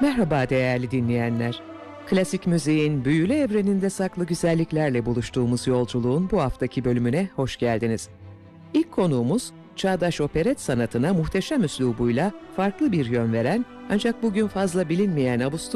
Merhaba değerli dinleyenler. Klasik müziğin büyülü evreninde saklı güzelliklerle buluştuğumuz yolculuğun bu haftaki bölümüne hoş geldiniz. İlk konuğumuz, çağdaş operet sanatına muhteşem üslubuyla farklı bir yön veren ancak bugün fazla bilinmeyen